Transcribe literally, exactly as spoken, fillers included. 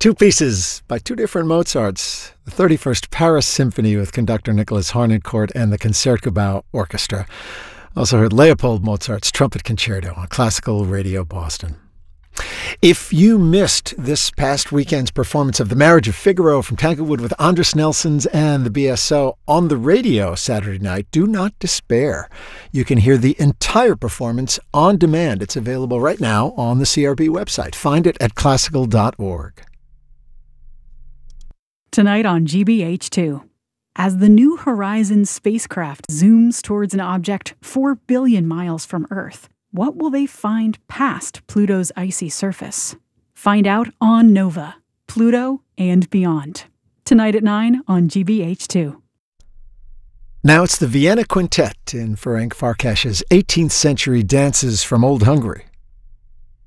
Two pieces by two different Mozarts. The thirty-first Paris Symphony with conductor Nicholas Harnoncourt and the Concertgebouw Orchestra. Also heard Leopold Mozart's Trumpet Concerto on Classical Radio Boston. If you missed this past weekend's performance of The Marriage of Figaro from Tanglewood with Andris Nelsons and the B S O on the radio Saturday night, do not despair. You can hear the entire performance on demand. It's available right now on the C R B website. Find it at classical dot org. Tonight on G B H two. As the New Horizons spacecraft zooms towards an object four billion miles from Earth, what will they find past Pluto's icy surface? Find out on Nova, Pluto and Beyond. Tonight at nine on G B H two. Now it's the Vienna Quintet in Ferenc Farkas's eighteenth century Dances from Old Hungary.